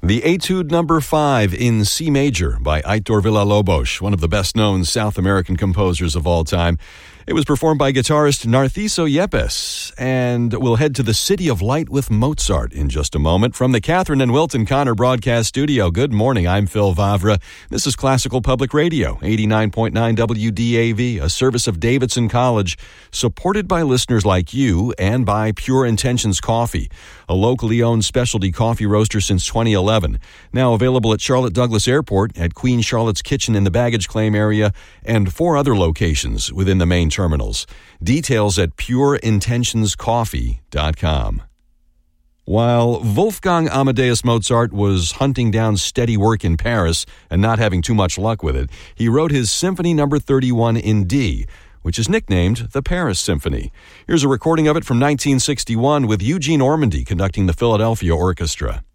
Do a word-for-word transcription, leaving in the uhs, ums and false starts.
The Etude Number five in C Major by Aitor Villa-Lobos, one of the best-known South American composers of all time. It was performed by guitarist Narciso Yepes, and we'll head to the City of Light with Mozart in just a moment. From the Catherine and Wilton Connor Broadcast Studio, good morning, I'm Phil Vavra. This is Classical Public Radio, eighty-nine point nine W D A V, a service of Davidson College, supported by listeners like you and by Pure Intentions Coffee, a locally owned specialty coffee roaster since twenty eleven. Now available at Charlotte Douglas Airport, at Queen Charlotte's Kitchen in the baggage claim area, and four other locations within the main terminals. Details at pure intentions coffee dot com. While Wolfgang Amadeus Mozart was hunting down steady work in Paris and not having too much luck with it, he wrote his Symphony Number thirty-one in D, which is nicknamed the Paris Symphony. Here's a recording of it from nineteen sixty-one with Eugene Ormandy conducting the Philadelphia Orchestra.